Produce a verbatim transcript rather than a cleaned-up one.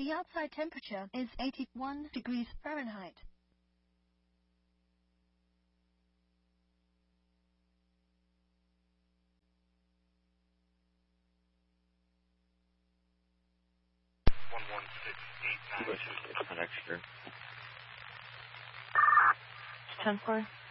The outside temperature is eighty-one degrees Fahrenheit. one one six eight nine. Next year. ten four.